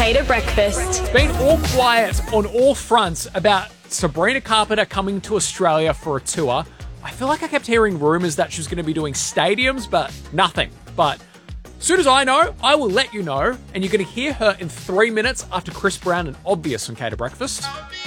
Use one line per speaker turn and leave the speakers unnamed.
Cater Breakfast.
It's been all quiet on all fronts about Sabrina Carpenter coming to Australia for a tour. I feel like I kept hearing rumours that she was going to be doing stadiums, but nothing. But as soon as I know, I will let you know, and you're going to hear her in 3 minutes after Chris Brown and Obvious on Cater Breakfast.